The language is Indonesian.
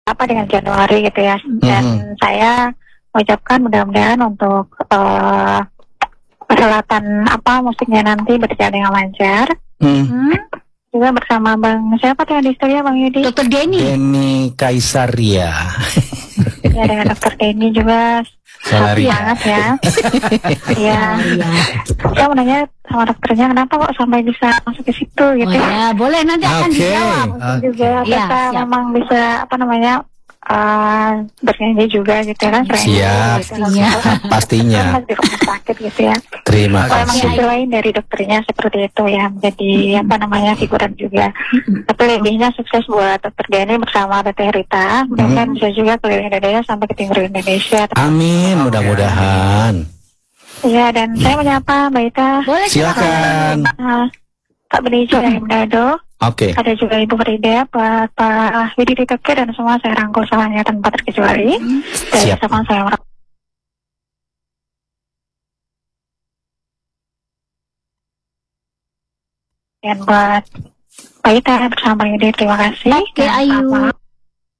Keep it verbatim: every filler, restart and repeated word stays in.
apa dengan Januari gitu ya. Dan Mhm. saya mengucapkan mudah-mudahan untuk uh, perhelatan apa musiknya nanti berjalan dengan lancar. Hmm. Hmm? Juga bersama Bang siapa tuh yang di studio, Bang Yudi? Dokter Denny. Denny Kaisaria. Ya, dengan Dokter Denny juga Salaria. semangat ya. Iya. Iya. Saya mau nanya sama dokternya kenapa kok sampai bisa masuk ke situ gitu. Oh ya, boleh nanti akan Oke. dijawab. Oke. Juga Iya, apakah siap. memang bisa apa namanya uh, bernyanyi juga gitu kan? Selain Siap. itu, gitu. Pastinya. Pastinya. Kan masih di rumah sakit gitu ya. Terima Kalau emang kasih. sisi lain dari dokternya seperti itu ya, menjadi apa namanya figuran juga. Tapi lebihnya sukses buat dokter Denny bersama Teteh Rita. Mudah-mudahan bisa juga keliling Indonesia sampai ke timur Indonesia. Amin, mudah-mudahan. Iya, dan saya menyapa Mbak Ita. Boleh Silakan. Uh, Pak Benicio dari Manado. Oke. Ada juga Ibu Frida, Pak Pak Widi Titoke, dan semua saya rangkul semuanya tanpa terkecuali. Dari Siap. sama saya. Dan buat Mbak Ita bersama Yudi, terima kasih. Oke, Dan Ayu. selamat malam.